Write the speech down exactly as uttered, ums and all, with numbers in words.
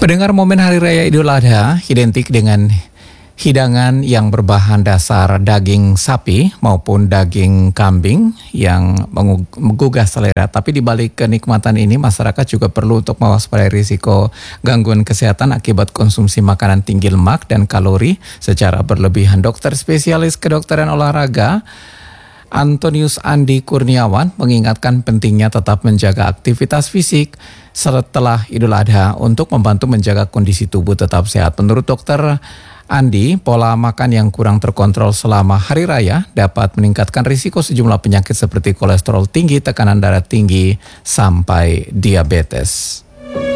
Pendengar, momen Hari Raya Idul Adha identik dengan hidangan yang berbahan dasar daging sapi maupun daging kambing yang menggugah selera. Tapi di balik kenikmatan ini, masyarakat juga perlu untuk mewaspadai risiko gangguan kesehatan akibat konsumsi makanan tinggi lemak dan kalori secara berlebihan. Dokter spesialis kedokteran olahraga Antonius Andi Kurniawan mengingatkan pentingnya tetap menjaga aktivitas fisik setelah Idul Adha untuk membantu menjaga kondisi tubuh tetap sehat. Menurut dokter Andi, pola makan yang kurang terkontrol selama hari raya dapat meningkatkan risiko sejumlah penyakit seperti kolesterol tinggi, tekanan darah tinggi, sampai diabetes.